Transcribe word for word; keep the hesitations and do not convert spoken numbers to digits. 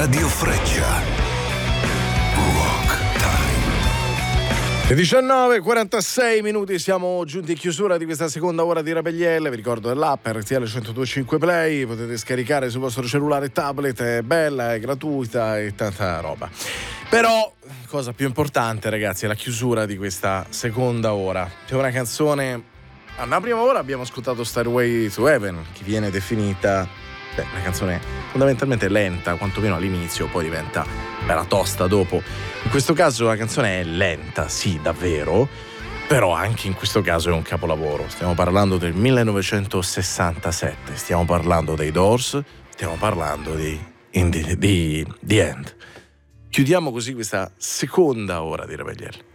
Radio Freccia. Le diciannove e quarantasei minuti, siamo giunti in chiusura di questa seconda ora di Rapeglielle. Vi ricordo dell'app R T L centodue e cinque Play, potete scaricare sul vostro cellulare e tablet, è bella, è gratuita e tanta roba. Però, cosa più importante ragazzi, è la chiusura di questa seconda ora. C'è una canzone, alla prima ora abbiamo ascoltato Stairway to Heaven, che viene definita beh, una canzone fondamentalmente lenta, quantomeno all'inizio, poi diventa bella tosta dopo. In questo caso la canzone è lenta, sì, davvero, però anche in questo caso è un capolavoro. Stiamo parlando del millenovecentosessantasette, stiamo parlando dei Doors, stiamo parlando di, di, di The End. Chiudiamo così questa seconda ora di Rapeglielle.